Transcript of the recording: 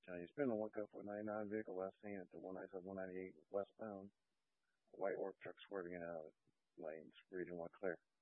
Chinese spin on 1 Cup 499 vehicle last seen at the 197 198 westbound. A white work truck swerving in out of lanes, region 1 clear.